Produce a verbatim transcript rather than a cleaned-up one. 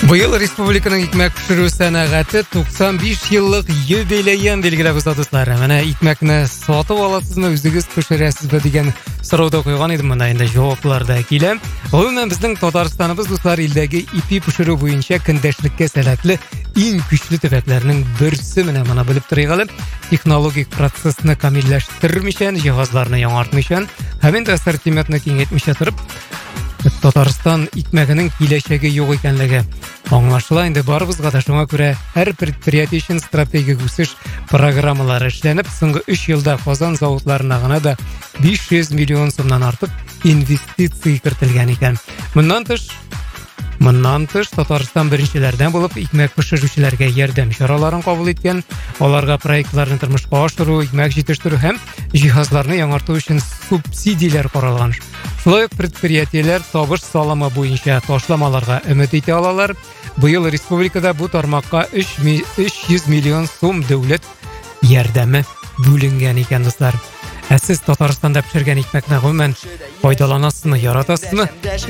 Быйыл республиканың икмәк пешерү сәнәгате туксан биш еллык юбилейын билгеләп узды дуслар. Менә икмәкне сатып аласызмы, үзегез пешерәсезме дигән сорауда куйган идем, монда инде җаваплар да килә. Гомумән безнең Татарстаныбыз дуслар илдәге ипи пешерү буенча көндәшлеккә сәләтле иң көчле төбәкләрнең берсе менә моны белеп торыйк әле. Технологик процессны камилләштермичә, җиһазларны яңартмыйча, һәм инде ассортиментны киңәйтмичә торып, Татарстан икмәгенең киләчәге юк икәнлеге аңлашыла. Инде барыбызга да шуңа күрә һәр предприятие өчен стратегик үсеш программалары эшләнеп, соңгы өч елда Казан заводларына гына да биш йөз миллион сумнан артык инвестиция кертелгән икән. Моннан тыш Моннан тыш Татарстан беренчеләрдән булып икмәк пешерүчеләргә ярдәм чараларын кабул иткән. Аларга проектларны тормышка ашыру, икмәк җитештерү һәм җиһазларны яңарту өчен субсидияләр каралган. Шулай ук предприятиеләр табыш салымы буенча ташламаларга өмет итә алалар. Быел республикада бу тармакка өч йөз миллион сум дәүләт ярдәме бүленгән икән дуслар. Ә сез Татарстанда пешергән икмәкне гомумән файдаланасызмы, яратасызмы?